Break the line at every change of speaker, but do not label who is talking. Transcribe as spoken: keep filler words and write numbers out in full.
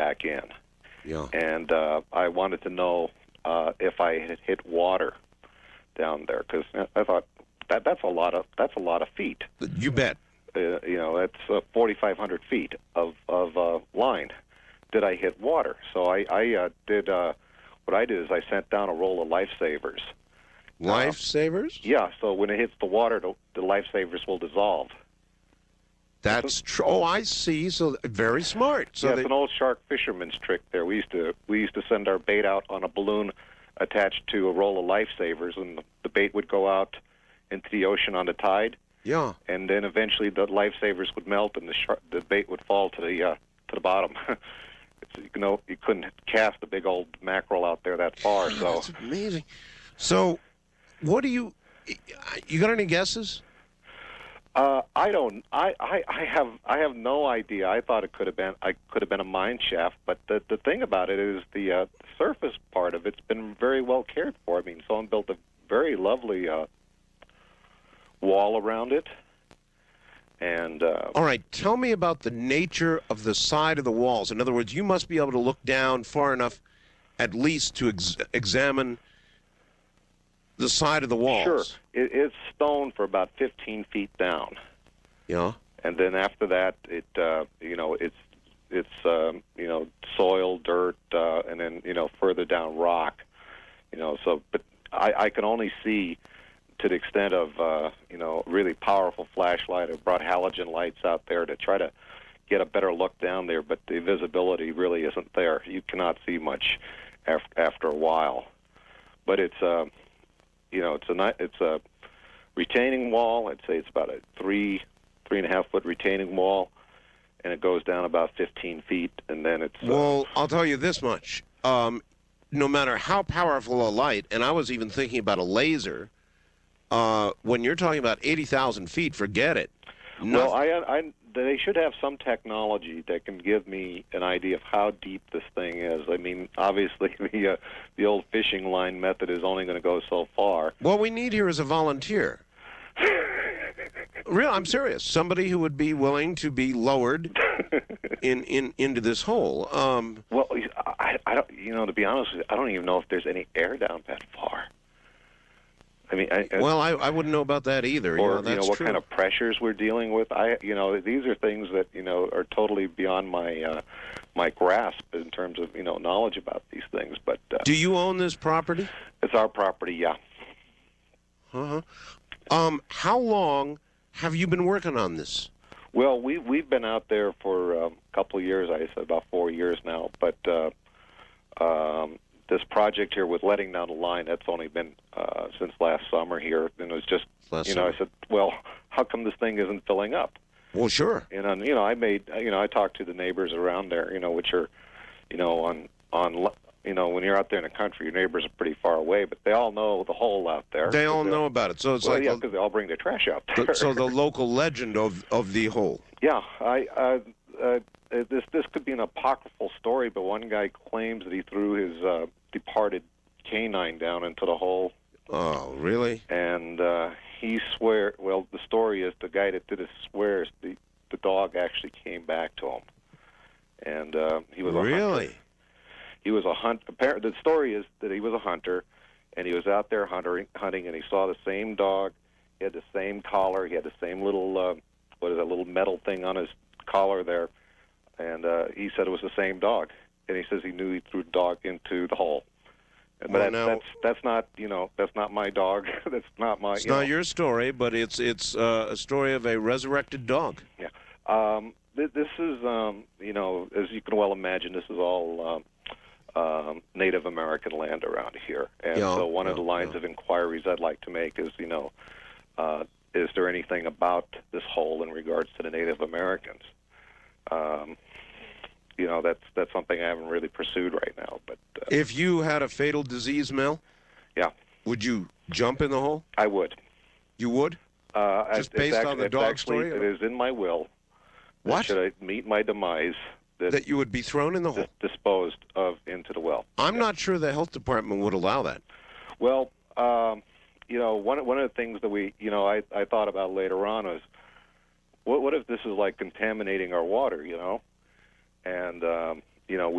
back in.
Yeah.
And uh, I wanted to know uh, if I had hit water down there, because I thought that that's a lot of that's a lot of feet.
You bet.
Uh, you know, that's uh, forty-five hundred feet of of uh, line. Did I hit water? So I, I uh, did. Uh, what I did is I sent down a roll of lifesavers.
Lifesavers?
Uh, yeah. So when it hits the water, the, the lifesavers will dissolve.
That's true. Oh, I see. So very smart. So
yeah,
they...
it's an old shark fisherman's trick. There, we used to we used to send our bait out on a balloon attached to a roll of lifesavers, and the, the bait would go out into the ocean on the tide.
Yeah.
And then eventually the lifesavers would melt, and the shark, the bait would fall to the uh, to the bottom. It's, you know, you couldn't cast a big old mackerel out there that far. So
that's amazing. So, what do you? You got any guesses?
Uh, I don't. I, I, I have. I have no idea. I thought it could have been. I could have been a mine shaft. But the the thing about it is the uh, surface part of it's been very well cared for. I mean, someone built a very lovely uh, wall around it. And uh,
all right, tell me about the nature of the side of the walls. In other words, you must be able to look down far enough, at least, to ex examine the side of the walls.
Sure, it, it's stone for about fifteen feet down.
Yeah.
And then after that, it uh, you know it's it's um, you know soil, dirt, uh, and then you know further down rock. You know, so but I, I can only see to the extent of, uh, you know, really powerful flashlight. I brought halogen lights out there to try to get a better look down there, but the visibility really isn't there. You cannot see much af after a while. But it's, uh, you know, it's a, it's a retaining wall. I'd say it's about a three, three and a half foot retaining wall, and it goes down about fifteen feet, and then it's... Uh,
well, I'll tell you this much. Um, no matter how powerful a light, and I was even thinking about a laser... Uh, when you're talking about eighty thousand feet, forget it. Nothing.
Well, I, I, they should have some technology that can give me an idea of how deep this thing is. I mean, obviously, the, uh, the old fishing line method is only going to go so far.
What we need here is a volunteer. Real, I'm serious. Somebody who would be willing to be lowered in, in into this hole. Um,
well, I, I don't, you know, to be honest with you, I don't even know if there's any air down that far. I mean, I,
well, I, I wouldn't know about that either.
Or,
yeah, that's
you know, what
true.
kind of pressures we're dealing with. I, you know, these are things that, you know, are totally beyond my uh, my grasp in terms of, you know, knowledge about these things. But uh,
do you own this property?
It's our property, yeah.
Uh-huh. Um, how long have you been working on this?
Well, we, we've been out there for um, a couple of years, I said about four years now. But uh, um, this project here with letting down the line, that's only been uh, since last summer here. And it was just,
last
you know,
summer.
I said, well, how come this thing isn't filling up?
Well, sure.
And, uh, you know, I made, you know, I talked to the neighbors around there, you know, which are, you know, on, on, you know, when you're out there in the country, your neighbors are pretty far away, but they all know the hole out there.
They all know about it. So it's
well,
like,
yeah, because they all bring their trash out there.
The, so the local legend of, of the hole.
Yeah, I, uh, uh, this, this could be an apocryphal story, but one guy claims that he threw his uh, departed canine down into the hole.
Oh, really?
And uh, he swear. Well, the story is the guy that did it swears the the dog actually came back to him, and uh, he was
really.
A hunter. He was a hunt. Apparently, the story is that he was a hunter, and he was out there hunting, hunting, and he saw the same dog. He had the same collar. He had the same little uh, what is that little metal thing on his collar there, and uh, he said it was the same dog. And he says he knew he threw the dog into the hole. But
well,
that,
now,
that's that's not you know that's not my dog. That's not my.
It's
you
not
know.
your story, but it's it's uh, a story of a resurrected dog.
Yeah. Um, th this is um, you know as you can well imagine, this is all um, um, Native American land around here, and
yeah,
so one
yeah,
of the lines
yeah.
of inquiries I'd like to make is you know uh, is there anything about this hole in regards to the Native Americans? Um, You know, that's that's something I haven't really pursued right now. But uh,
if you had a fatal disease, Mel,
yeah,
would you jump in the hole?
I would.
You would?
Uh,
Just
it's
based
actually,
on the
it's
dog
actually,
story?
It is in my will. that
What?
Should I meet my demise, that,
That you would be thrown in the hole?
dis disposed of into the well.
I'm
yeah.
not sure the health department would allow that.
Well, um, you know, one one of the things that we, you know, I I thought about later on was, what what if this is like contaminating our water? You know, and um, you know. We